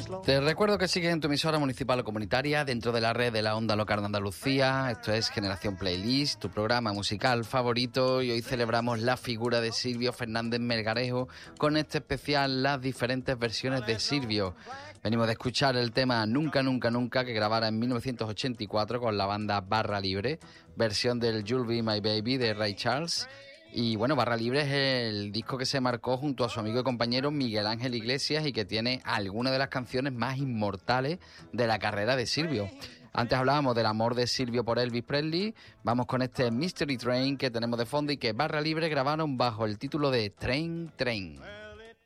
Te recuerdo que sigues en tu emisora municipal o comunitaria dentro de la red de la Onda Local de Andalucía. Esto es Generación Playlist, tu programa musical favorito, y hoy celebramos la figura de Silvio Fernández Melgarejo con este especial, las diferentes versiones de Silvio. Venimos de escuchar el tema Nunca, Nunca, Nunca, que grabara en 1984 con la banda Barra Libre, versión del You'll Be My Baby de Ray Charles. Y bueno, Barra Libre es el disco que se marcó junto a su amigo y compañero Miguel Ángel Iglesias y que tiene algunas de las canciones más inmortales de la carrera de Silvio. Antes hablábamos del amor de Silvio por Elvis Presley. Vamos con este Mystery Train que tenemos de fondo y que Barra Libre grabaron bajo el título de Train Train.